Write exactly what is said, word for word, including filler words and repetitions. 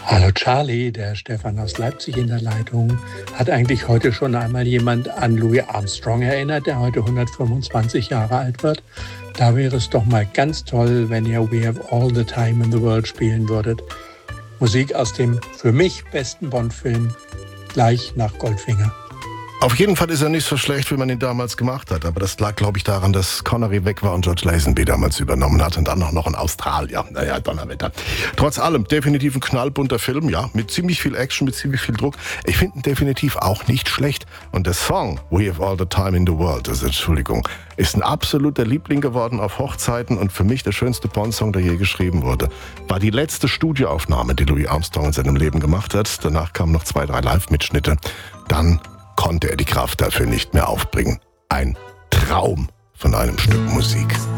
Hallo Charlie, der Stefan aus Leipzig in der Leitung. Hat eigentlich heute schon einmal jemand an Louis Armstrong erinnert, der heute hundertfünfundzwanzig Jahre alt wird? Da wäre es doch mal ganz toll, wenn ihr We Have All the Time in the World spielen würdet. Musik aus dem für mich besten Bond-Film, gleich nach Goldfinger. Auf jeden Fall ist er nicht so schlecht, wie man ihn damals gemacht hat. Aber das lag, glaube ich, daran, dass Connery weg war und George Lazenby damals übernommen hat. Und dann auch noch ein Australier. Naja, Donnerwetter. Trotz allem, definitiv ein knallbunter Film, ja. Mit ziemlich viel Action, mit ziemlich viel Druck. Ich finde ihn definitiv auch nicht schlecht. Und der Song We Have All the Time in the World, also Entschuldigung, ist ein absoluter Liebling geworden auf Hochzeiten und für mich der schönste Bond-Song, der je geschrieben wurde. War die letzte Studioaufnahme, die Louis Armstrong in seinem Leben gemacht hat. Danach kamen noch zwei, drei Live-Mitschnitte. Dann konnte er die Kraft dafür nicht mehr aufbringen. Ein Traum von einem Stück Musik.